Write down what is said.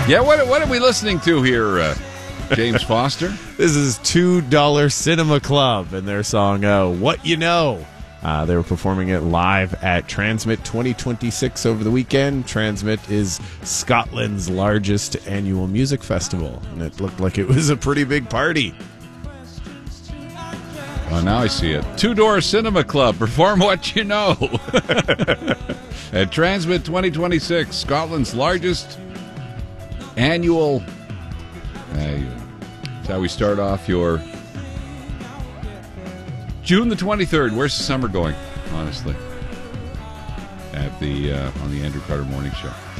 Yeah, what are we listening to here, James Foster? This is $2 Cinema Club and their song, What You Know. They were performing it live at Transmit 2026 over the weekend. Transmit is Scotland's largest annual music festival, and it looked like it was a pretty big party. Oh, now I see it. Two-Door Cinema Club, perform What You Know. At Transmit 2026, Scotland's largest annual... that's how we start off your... June the 23rd. Where's the summer going, honestly? At the on the Andrew Carter Morning Show.